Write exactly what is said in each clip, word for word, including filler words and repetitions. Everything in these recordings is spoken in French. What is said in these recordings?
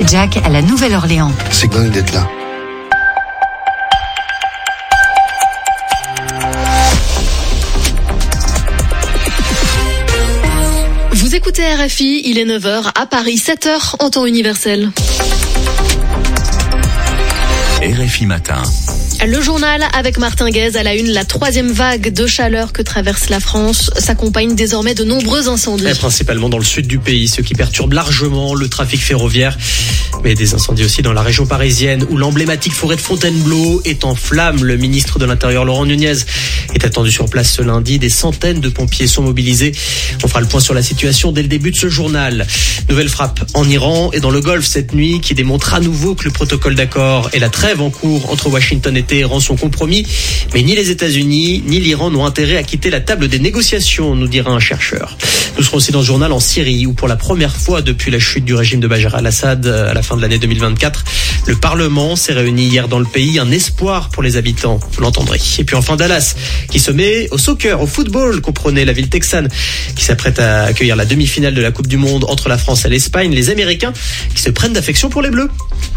Jack à la Nouvelle-Orléans. C'est dingue d'être là. Vous écoutez R F I, il est neuf heures à Paris, sept heures en temps universel. R F I Matin. Le journal avec Martin Guez à la une. La troisième vague de chaleur que traverse la France s'accompagne désormais de nombreux incendies. Et principalement dans le sud du pays, ce qui perturbe largement le trafic ferroviaire. Mais des incendies aussi dans la région parisienne où l'emblématique forêt de Fontainebleau est en flammes. Le ministre de l'Intérieur Laurent Nunez est attendu sur place ce lundi. Des centaines de pompiers sont mobilisés. On fera le point sur la situation dès le début de ce journal. Nouvelle frappe en Iran et dans le Golfe cette nuit qui démontre à nouveau que le protocole d'accord et la trêve en cours entre Washington et Téhéran sont compromis. Mais ni les États-Unis ni l'Iran n'ont intérêt à quitter la table des négociations, nous dira un chercheur. Nous serons aussi dans ce journal en Syrie où pour la première fois depuis la chute du régime de Bachar al-Assad à la fin de l'année deux mille vingt-quatre, le Parlement s'est réuni hier dans le pays. Un espoir pour les habitants, vous l'entendrez. Et puis enfin Dallas qui se met au soccer, au football, comprenez la ville texane qui s'apprête à accueillir la demi-finale de la Coupe du Monde entre la France et l'Espagne. Les Américains qui se prennent d'affection pour les Bleus.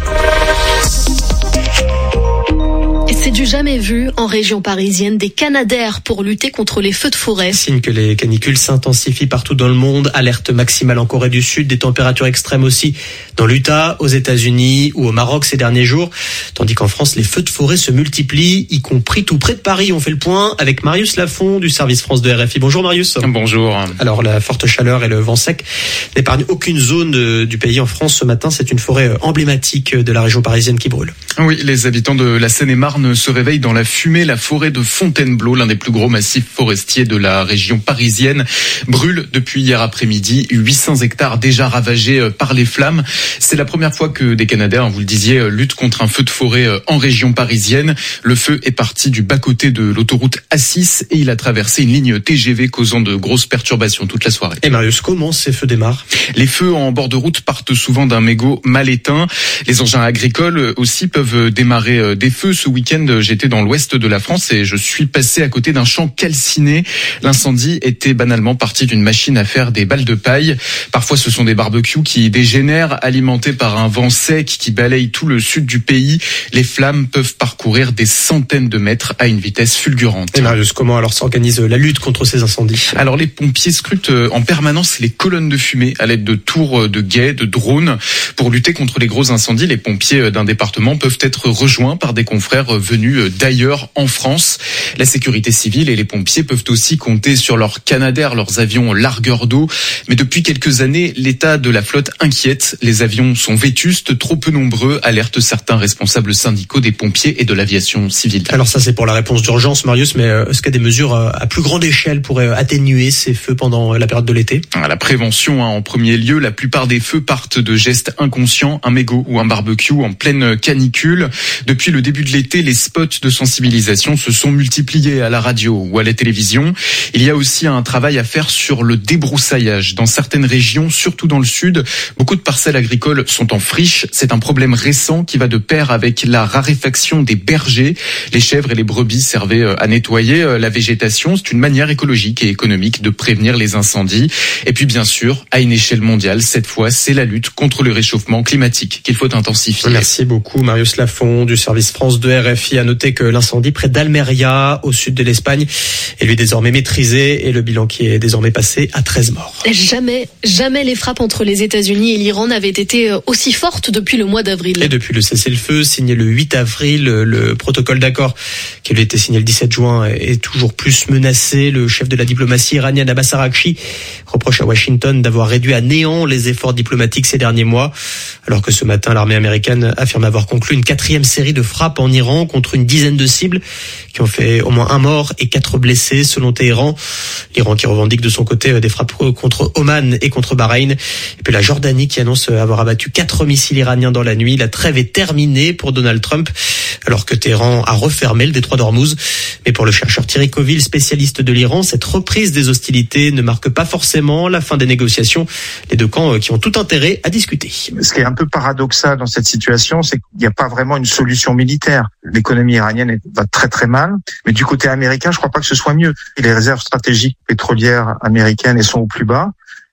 C'est du jamais vu en région parisienne, des canadaires pour lutter contre les feux de forêt. Signe que les canicules s'intensifient partout dans le monde. Alerte maximale en Corée du Sud, des températures extrêmes aussi dans l'Utah, aux États-Unis ou au Maroc ces derniers jours. Tandis qu'en France, les feux de forêt se multiplient, y compris tout près de Paris. On fait le point avec Marius Lafont du service France de R F I. Bonjour Marius. Bonjour. Alors la forte chaleur et le vent sec n'épargnent aucune zone de, du pays en France ce matin. C'est une forêt emblématique de la région parisienne qui brûle. Oui, les habitants de la Seine-et-Marne se réveillent dans la fumée. La forêt de Fontainebleau, l'un des plus gros massifs forestiers de la région parisienne, brûle depuis hier après-midi. huit cents hectares déjà ravagés par les flammes. C'est la première fois que des Canadaires, vous le disiez, luttent contre un feu de forêt en région parisienne. Le feu est parti du bas-côté de l'autoroute A six et il a traversé une ligne T G V causant de grosses perturbations toute la soirée. Et Marius, comment ces feux démarrent ? Les feux en bord de route partent souvent d'un mégot mal éteint. Les engins agricoles aussi peuvent démarrer des feux. Ce week-end, j'étais dans l'ouest de la France et je suis passé à côté d'un champ calciné. L'incendie était banalement parti d'une machine à faire des balles de paille. Parfois, ce sont des barbecues qui dégénèrent, alimentés par un vent sec qui balaye tout le sud du pays. Les flammes peuvent parcourir des centaines de mètres à une vitesse fulgurante. Et Marius, comment alors s'organise la lutte contre ces incendies ? Alors, les pompiers scrutent en permanence les colonnes de fumée à l'aide de tours de guet, de drones. Pour lutter contre les gros incendies, les pompiers d'un département peuvent être rejoints par des confrères venus d'ailleurs en France. La sécurité civile et les pompiers peuvent aussi compter sur leurs canadaires, leurs avions largueurs d'eau. Mais depuis quelques années, l'état de la flotte inquiète. Les avions sont vétustes, trop peu nombreux, alertent certains responsables syndicaux des pompiers et de l'aviation civile. Alors ça, c'est pour la réponse d'urgence, Marius, mais est-ce que des mesures à plus grande échelle pourraient atténuer ces feux pendant la période de l'été ? La prévention, hein, en premier lieu, la plupart des feux partent de gestes inconscients, un mégot ou un barbecue en pleine canicule. Depuis le début de l'été, les spots de sensibilisation se sont multipliés à la radio ou à la télévision. Il y a aussi un travail à faire sur le débroussaillage. Dans certaines régions, surtout dans le sud, beaucoup de parcelles agricoles sont en friche. C'est un problème récent qui va de pair avec la raréfaction des bergers. Les chèvres et les brebis servaient à nettoyer la végétation. C'est une manière écologique et économique de prévenir les incendies. Et puis bien sûr, à une échelle mondiale, cette fois, c'est la lutte contre le réchauffement climatique qu'il faut intensifier. Merci beaucoup Marius Lafont du service France de R F I. À noter que l'incendie près d'Almeria, au sud de l'Espagne, est lui désormais maîtrisé et le bilan qui est désormais passé à treize morts. Jamais, jamais les frappes entre les États-Unis et l'Iran n'avaient été aussi fortes depuis le mois d'avril. Et depuis le cessez-le-feu signé le huit avril, le protocole d'accord qui avait été signé le dix-sept juin est toujours plus menacé. Le chef de la diplomatie iranienne Abbas Araghchi reproche à Washington d'avoir réduit à néant les efforts diplomatiques ces derniers mois, alors que ce matin l'armée américaine affirme avoir conclu une quatrième série de frappes en Iran contre une dizaine de cibles qui ont fait au moins un mort et quatre blessés selon Téhéran. L'Iran qui revendique de son côté des frappes contre Oman et contre Bahreïn. Et puis la Jordanie qui annonce avoir abattu quatre missiles iraniens dans la nuit. La trêve est terminée pour Donald Trump, alors que Téhéran a refermé le détroit d'Ormuz. Mais pour le chercheur Thierry Coville, spécialiste de l'Iran, cette reprise des hostilités ne marque pas forcément la fin des négociations. Les deux camps qui ont tout intérêt à discuter. Ce qui est un peu paradoxal dans cette situation, c'est qu'il n'y a pas vraiment une solution militaire. L'économie iranienne va très très mal, mais du côté américain, je ne crois pas que ce soit mieux. Et les réserves stratégiques pétrolières américaines sont au plus bas.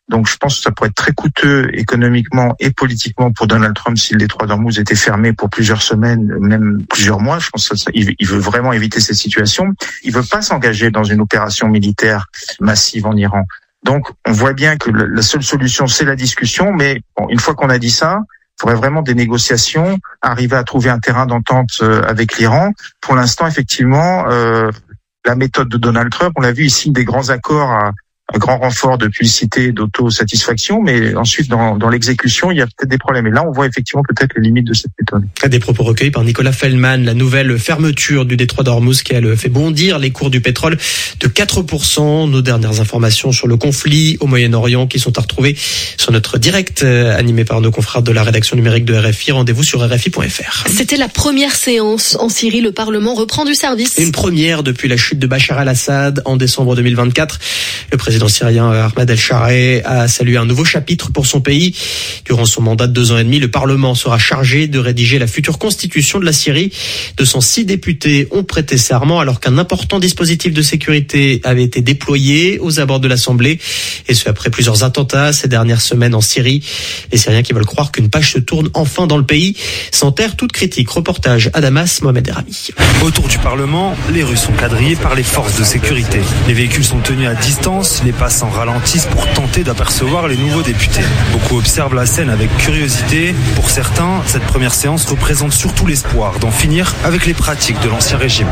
Donc je pense que ça pourrait être très coûteux économiquement et politiquement pour Donald Trump si le détroit d'Ormuz était fermé pour plusieurs semaines, même plusieurs mois. Je pense que ça, il veut vraiment éviter cette situation. Il veut pas s'engager dans une opération militaire massive en Iran. Donc on voit bien que la seule solution c'est la discussion, mais bon, une fois qu'on a dit ça, il faudrait vraiment des négociations, arriver à trouver un terrain d'entente avec l'Iran. Pour l'instant, effectivement, euh, la méthode de Donald Trump, on l'a vu, il signe des grands accords à, à grand renfort de publicité, d'autosatisfaction, mais ensuite, dans, dans l'exécution, il y a peut-être des problèmes. Et là, on voit effectivement peut-être les limites de cette méthode. Des propos recueillis par Nicolas Feldman, la nouvelle fermeture du détroit d'Ormuz qui a fait bondir les cours du pétrole de quatre pour cent. Nos dernières informations sur le conflit au Moyen-Orient qui sont à retrouver sur notre direct animé par nos confrères de la rédaction numérique de R F I. Rendez-vous sur R F I point F R. C'était la première séance en Syrie. Le Parlement reprend du service. Une première depuis la chute de Bachar al-Assad en décembre deux mille vingt-quatre. Le président Le président syrien Ahmed El-Shaaré a salué un nouveau chapitre pour son pays. Durant son mandat de deux ans et demi, le Parlement sera chargé de rédiger la future constitution de la Syrie. deux cent six députés ont prêté serment alors qu'un important dispositif de sécurité avait été déployé aux abords de l'Assemblée. Et ce, après plusieurs attentats ces dernières semaines en Syrie. Les Syriens qui veulent croire qu'une page se tourne enfin dans le pays s'enterrent toute critique. Reportage à Damas, Mohamed Erami. Autour du Parlement, les rues sont quadrillées par les forces de sécurité. Les véhicules sont tenus à distance, les passants ralentissent pour tenter d'apercevoir les nouveaux députés. Beaucoup observent la scène avec curiosité. Pour certains, cette première séance représente surtout l'espoir d'en finir avec les pratiques de l'ancien régime.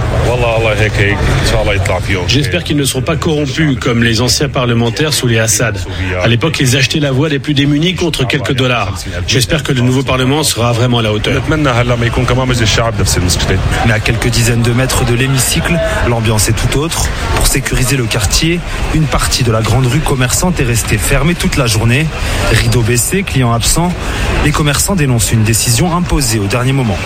J'espère qu'ils ne seront pas corrompus comme les anciens parlementaires sous les Assad. À l'époque, ils achetaient la voix des plus démunis contre quelques dollars. J'espère que le nouveau Parlement sera vraiment à la hauteur. Mais à quelques dizaines de mètres de l'hémicycle, l'ambiance est tout autre. Pour sécuriser le quartier, une partie de la grande rue commerçante est restée fermée toute la journée. Rideaux baissés, clients absents. Les commerçants dénoncent une décision imposée au dernier moment.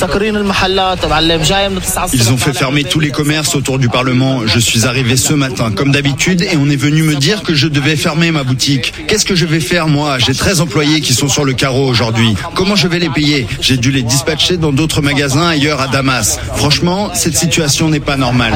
Ils ont fait fermer tous les commerces autour du Parlement. Je suis arrivé ce matin, comme d'habitude, et on est venu me dire que je devais fermer ma boutique. Qu'est-ce que je vais faire, moi? J'ai treize employés qui sont sur le carreau aujourd'hui. Comment je vais les payer? J'ai dû les dispatcher dans d'autres magasins ailleurs à Damas. Franchement, cette situation n'est pas normale.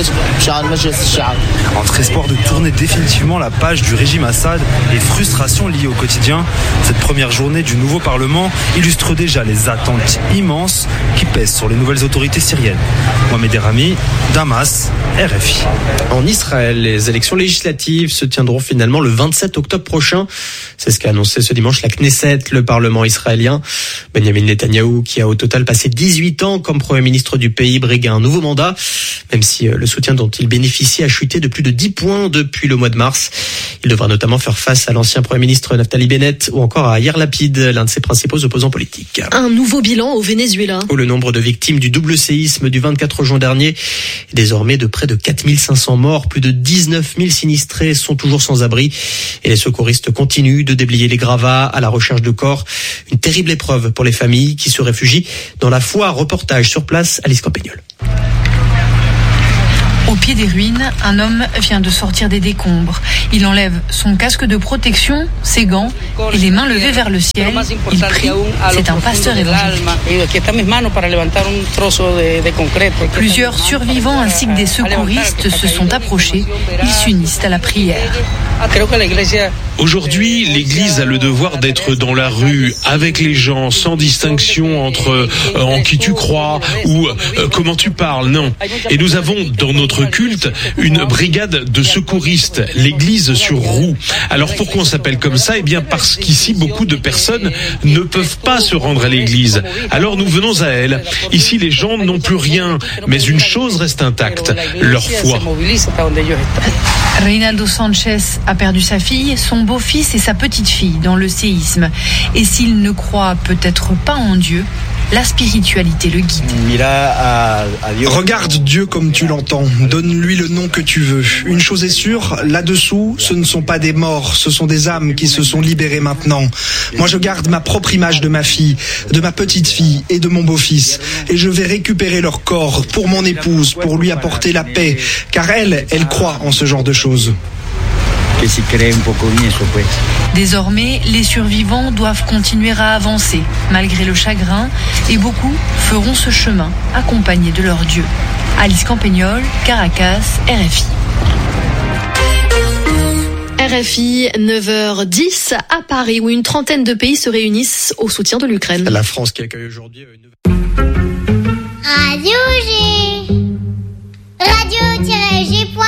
Entre espoir de tourner définitivement la page du régime Assad et frustration liée au quotidien, cette première journée du nouveau Parlement illustre déjà les attentes immenses qui pèsent sur les nouvelles autorités syriennes. Mohamed Erami, Damas, R F I. En Israël, les élections législatives se tiendront finalement le vingt-sept octobre prochain. C'est ce qu'a annoncé ce dimanche la Knesset, le Parlement israélien. Benjamin Netanyahou, qui a au total passé dix-huit ans comme Premier ministre du pays, brigue un nouveau mandat, même si le soutien dont il bénéficie a chuté de plus de dix points depuis le mois de mars. Il devra notamment faire face à l'ancien Premier ministre Naftali Bennett ou encore à Yair Lapid, l'un de ses principaux opposants politiques. Un nouveau bilan au Venezuela. Où le nombre de victimes du double séisme du vingt-quatre juin dernier est désormais de près de quatre mille cinq cents morts. Plus de dix-neuf mille sinistrés sont toujours sans abri. Et les secouristes continuent de déblayer les gravats à la recherche de corps. Une terrible épreuve pour les familles qui se réfugient dans la foire. Reportage sur place, Alice Campagnol. Au pied des ruines, un homme vient de sortir des décombres. Il enlève son casque de protection, ses gants et les mains levées vers le ciel. Il prie. C'est un pasteur évangélique. Plusieurs survivants ainsi que des secouristes se sont approchés. Ils s'unissent à la prière. Aujourd'hui, l'Église a le devoir d'être dans la rue, avec les gens, sans distinction entre euh, en qui tu crois ou euh, comment tu parles, non. Et nous avons dans notre culte une brigade de secouristes, l'Église sur roue. Alors pourquoi on s'appelle comme ça? Eh bien parce qu'ici, beaucoup de personnes ne peuvent pas se rendre à l'Église. Alors nous venons à elle. Ici, les gens n'ont plus rien, mais une chose reste intacte, leur foi. Reynaldo Sanchez a perdu sa fille, son beau-fils et sa petite-fille dans le séisme. Et s'il ne croit peut-être pas en Dieu, la spiritualité le guide. Regarde Dieu comme tu l'entends, donne-lui le nom que tu veux. Une chose est sûre, là-dessous, ce ne sont pas des morts, ce sont des âmes qui se sont libérées maintenant. Moi je garde ma propre image de ma fille, de ma petite-fille et de mon beau-fils. Et je vais récupérer leur corps pour mon épouse, pour lui apporter la paix. Car elle, elle croit en ce genre de choses. Désormais, les survivants doivent continuer à avancer, malgré le chagrin, et beaucoup feront ce chemin, accompagnés de leur Dieu. Alice Campagnol, Caracas, R F I. R F I, neuf heures dix à Paris, où une trentaine de pays se réunissent au soutien de l'Ukraine. La France qui accueille aujourd'hui une... Radio G. Radio-G.